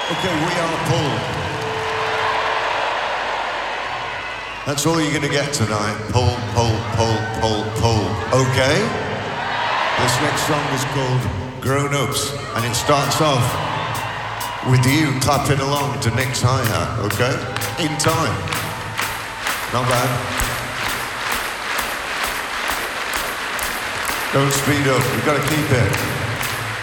Okay, we are Pull. That's all you're going to get tonight. Pull, pull, pull, pull, pull. Okay? This next song is called Grown Ups, and it starts off with you clapping along to Nick's hi-hat, okay? In time. Not bad. Don't speed up, we've got to keep it.